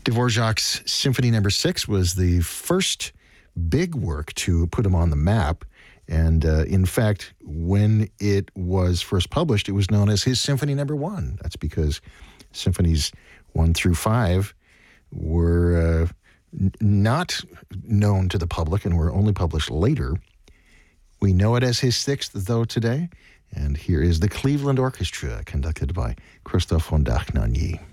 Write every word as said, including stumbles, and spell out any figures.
Dvorak's Symphony Number Six was the first big work to put him on the map. And uh, in fact, when it was first published, it was known as his Symphony Number One. That's because symphonies one through five were uh, n- not known to the public and were only published later. We know it as his sixth, though, today. And here is the Cleveland Orchestra, conducted by Christophe von Dach-Nagny.